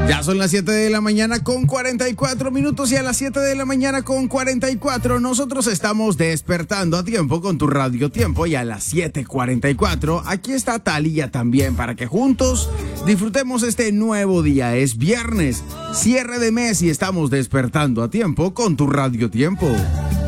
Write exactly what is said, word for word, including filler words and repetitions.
Ya son las siete de la mañana con cuarenta y cuatro minutos y a las siete de la mañana con cuarenta y cuatro nosotros estamos despertando a tiempo con tu Radio Tiempo y a las siete cuarenta y cuatro aquí está Thalía también para que juntos disfrutemos este nuevo día. Es viernes, cierre de mes y estamos despertando a tiempo con tu Radio Tiempo.